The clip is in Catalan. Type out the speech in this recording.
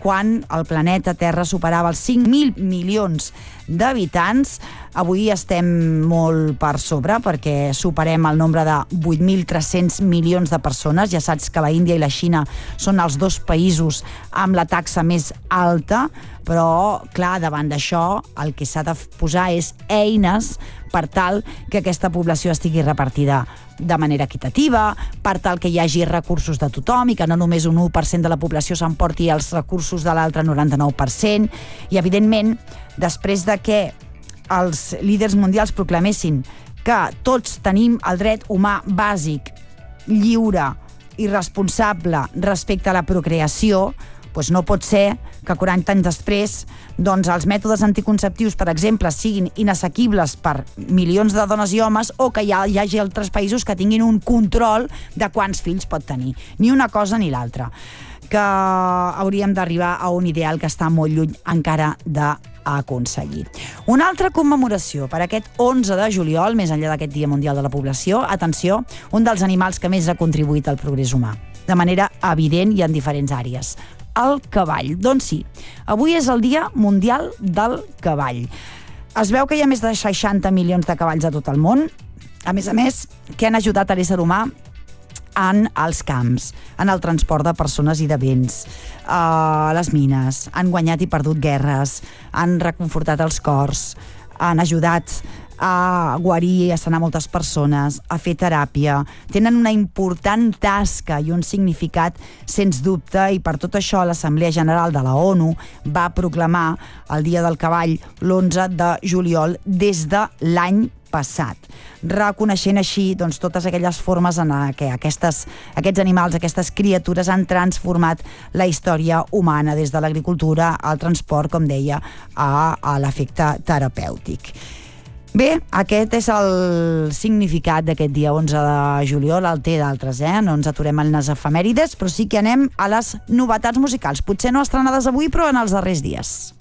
quan el planeta Terra superava els 5.000 milions d'habitants. Avui estem molt per sobre perquè superem el nombre de 8.300 milions de persones. Ja saps que la Índia i la Xina són els dos països amb la taxa més alta, però, clar, davant d'això el que s'ha de posar és eines per tal que aquesta població estigui repartida de manera equitativa, per tal que hi hagi recursos de tothom i que no només un 1% de la població s'emporti els recursos de l'altre 99%. I, evidentment, després de que els líders mundials proclamessin que tots tenim el dret humà bàsic, lliure i responsable respecte a la procreació, doncs no pot ser que 40 anys després els mètodes anticonceptius, per exemple, siguin inassequibles per milions de dones i homes o que hi hagi altres països que tinguin un control de quants fills pot tenir. Ni una cosa ni l'altra. Que hauríem d'arribar a un ideal que està molt lluny encara d'aconseguir. Una altra commemoració per aquest 11 de juliol, més enllà d'aquest Dia Mundial de la Població, atenció, un dels animals que més ha contribuït al progrés humà, de manera evident i en diferents àrees. El cavall. Doncs sí, avui és el Dia Mundial del Cavall. Es veu que hi ha més de 60 milions de cavalls a tot el món, a més, que han ajudat a l'ésser humà en els camps, en el transport de persones i de béns, a les mines, han guanyat i perdut guerres, han reconfortat els cors, han ajudat a guarir, a sanar moltes persones, a fer teràpia. Tenen una important tasca i un significat sens dubte, i per tot això l'Assemblea General de la ONU va proclamar el Dia del Cavall l'11 de juliol des de l'any passat, reconeixent així totes aquelles formes en què aquests animals, aquestes criatures han transformat la història humana, des de l'agricultura al transport, com deia, a l'efecte terapèutic. Bé, aquest és el significat d'aquest dia 11 de juliol, el té d'altres, no ens aturem en les efemèrides, però sí que anem a les novetats musicals, potser no estrenades avui, però en els darrers dies.